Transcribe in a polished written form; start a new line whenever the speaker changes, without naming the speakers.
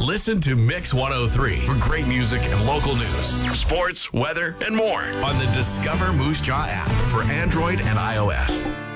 Listen to Mix 103 for great music and local news, sports, weather, and more on the Discover Moose Jaw app for Android and iOS.